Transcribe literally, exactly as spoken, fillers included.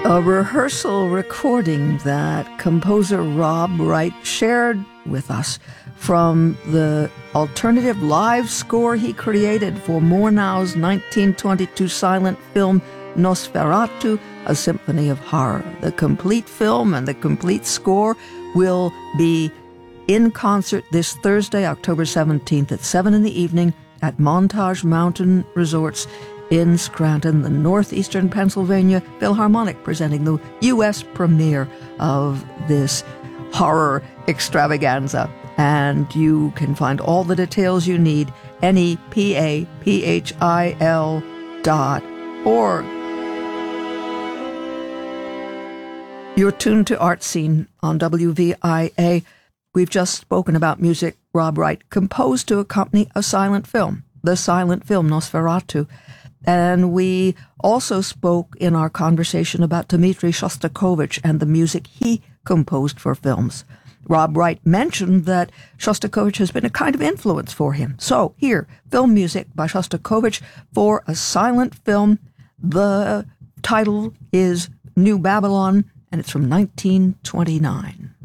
A rehearsal recording that composer Rob Wright shared with us from the alternative live score he created for Murnau's nineteen twenty-two silent film Nosferatu, A Symphony of Horror. The complete film and the complete score will be in concert this Thursday, October seventeenth at seven in the evening at Montage Mountain Resorts in Scranton, the Northeastern Pennsylvania Philharmonic, presenting the U S premiere of this horror extravaganza. And you can find all the details you need, N E P A P H I L dot org. You're tuned to Art Scene on W V I A. We've just spoken about music Rob Wright composed to accompany a silent film, the silent film Nosferatu. And we also spoke in our conversation about Dmitri Shostakovich and the music he composed for films. Rob Wright mentioned that Shostakovich has been a kind of influence for him. So here, film music by Shostakovich for a silent film. The title is New Babylon, and it's from nineteen twenty-nine.